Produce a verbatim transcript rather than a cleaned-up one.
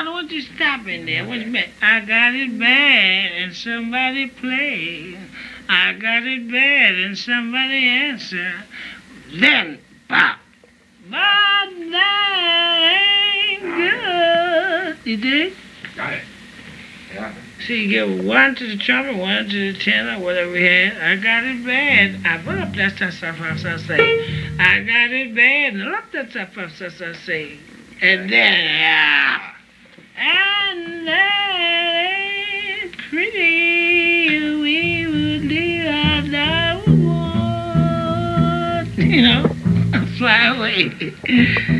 I don't want you stopping there. What you mean? I got it bad and somebody play. I got it bad and somebody answer. Then, pop. But that ain't good. You dig? Got it. Yeah. So you give one to the trumpet, one to the tenor, whatever we had. I got it bad. I put up that stuff, stuff, stuff, stuff, say. I got it bad. And up that stuff, stuff, stuff, stuff, say. And then, yeah. And that ain't pretty. We would leave our love. You know, fly away.